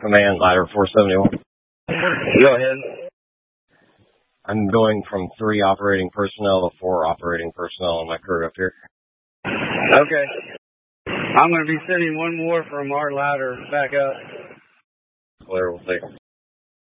Command ladder 471. Go ahead. I'm going from 3 operating personnel to 4 operating personnel on my crew up here. Okay. I'm going to be sending one more from our ladder back up. Clear, we'll see.